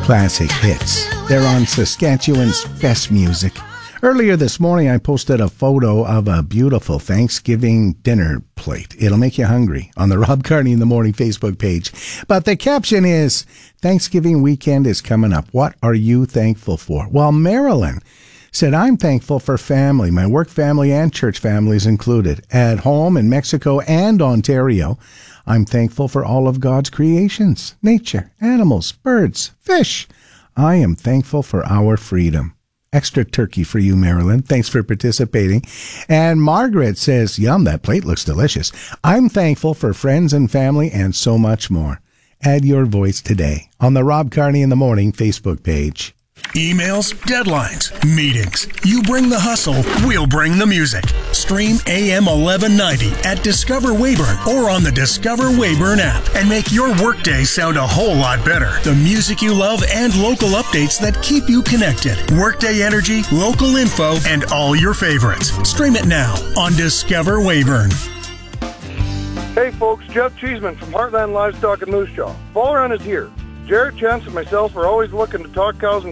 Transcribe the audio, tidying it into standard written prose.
classic hits. They're on Saskatchewan's best music. Earlier this morning, I posted a photo of a beautiful Thanksgiving dinner plate. It'll make you hungry on the Rob Carney in the Morning Facebook page. But the caption is, Thanksgiving weekend is coming up. What are you thankful for? Well, Marilyn said, I'm thankful for family, my work family and church families included. At home in Mexico and Ontario, I'm thankful for all of God's creations, nature, animals, birds, fish. I am thankful for our freedom. Extra turkey for you, Marilyn. Thanks for participating. And Margaret says, yum, that plate looks delicious. I'm thankful for friends and family and so much more. Add your voice today on the Rob Carney in the Morning Facebook page. Emails, deadlines, meetings. You bring the hustle, we'll bring the music. Stream AM 1190 at Discover Weyburn or on the Discover Weyburn app and make your workday sound a whole lot better. The music you love and local updates that keep you connected. Workday energy, local info, and all your favorites. Stream it now on Discover Weyburn. Hey folks, Jeff Cheeseman from Heartland Livestock and Moose Jaw. Fall Run is here. Jared, Chance, and myself are always looking to talk cows and